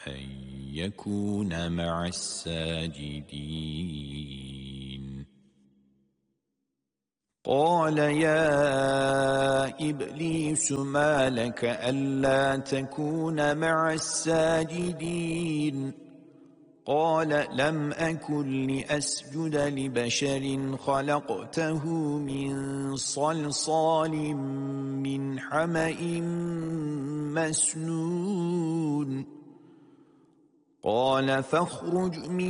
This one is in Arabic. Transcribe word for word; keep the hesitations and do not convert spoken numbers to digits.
أن يكون مع الساجدين قال يا إبليس ما لك ألا تكون مع الساجدين قال لم أكن لأسجد لبشر خلقته من صلصال من حمأ مسنون قال فاخرج من